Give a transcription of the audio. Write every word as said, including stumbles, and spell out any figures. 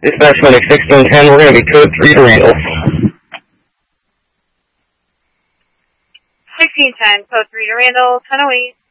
Dispatch Medic sixteen ten, we're going to be code three to Randall. sixteen ten, code three to Randall, ten oh eight.